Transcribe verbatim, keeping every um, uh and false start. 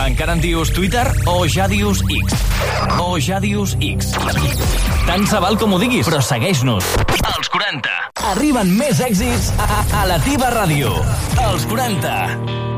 Encara en dius Twitter o ja dius X? O ja dius X? Tant se val com ho diguis, però segueix-nos. Els quaranta. Arriben més èxits a, a la teva ràdio. Els quaranta.